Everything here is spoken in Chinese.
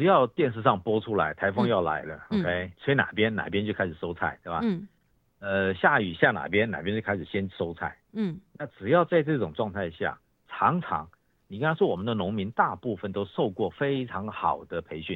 只要电视上播出来，台风要来了，OK，吹哪边就开始收菜，对吧？下雨下哪边就开始先收菜。那只要在这种状态下，常常你跟他说我们的农民大部分都受过非常好的培训。